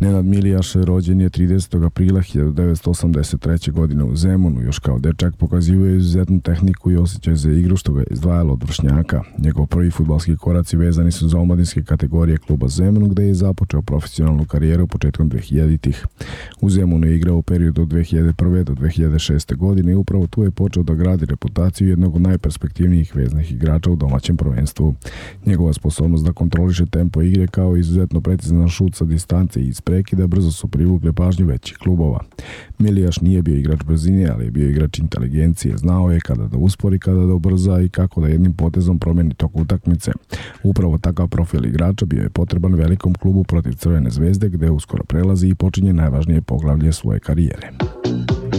Nenad Milijaš rođen je 30. aprila 1983. godine u Zemunu. Još kao dečak pokazivao izuzetnu tehniku i osjećaj za igru što ga je izdvajalo od vršnjaka. Njegov prvi fudbalski koraci vezani su za omladinske kategorije kluba Zemun, gde je započeo profesionalnu karijeru početkom 2000-ih. U Zemunu je igrao u periodu od 2001. do 2006. godine i upravo tu je počeo da gradi reputaciju jednog od najperspektivnijih veznih igrača u domaćem prvenstvu. Njegova sposobnost da kontroliše tempo igre kao izuzetno precizan šut sa distance i iz prekida brzo su privukle pažnju većih klubova. Milijaš nije bio igrač brzine, ali je bio igrač inteligencije. Znao je kada da uspori, kada da ubrza i kako da jednim potezom promeni tok utakmice. Upravo takav profil igrača bio je potreban velikom klubu protiv Crvene zvezde, gde uskoro prelazi i počinje najvažnije poglavlje svoje karijere.